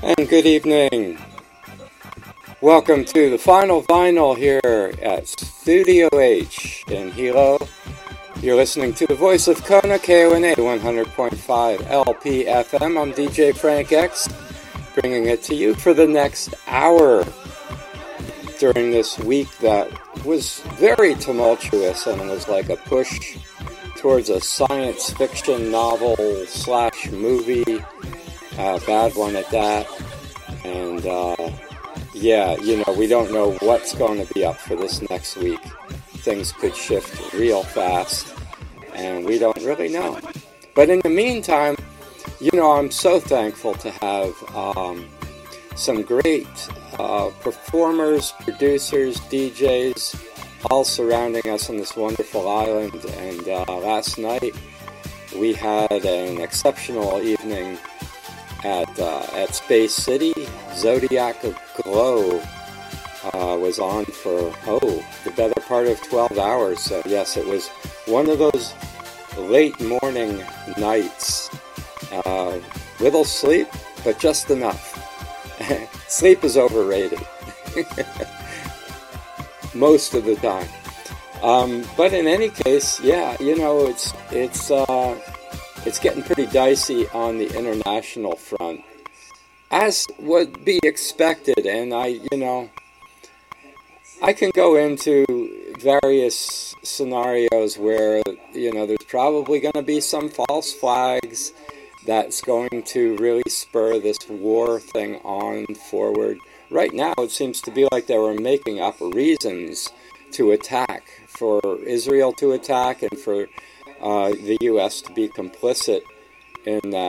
And good evening. Welcome to the final vinyl here at Studio H in Hilo. You're listening to the voice of Kona, KONA 100.5 LPFM. I'm DJ Frank X, bringing it to you for the next hour during this week that was very tumultuous and was like a push towards a science fiction novel / movie. Bad one at that. And yeah, we don't know what's going to be up for this next week. Things could shift real fast, and we don't really know. But in the meantime, I'm so thankful to have some great performers, producers, DJs, all surrounding us on this wonderful island. And last night, we had an exceptional evening at Space City. Zodiac of Glow was on for, the better part of 12 hours. So yes, it was one of those late morning nights. Little sleep, but just enough. Sleep is overrated. Most of the time. But in any case, yeah, it's getting pretty dicey on the international front, as would be expected. And I can go into various scenarios where, there's probably going to be some false flags that's going to really spur this war thing on forward. Right now, it seems to be like they were making up reasons to attack, for Israel to attack, and for the U.S. to be complicit in that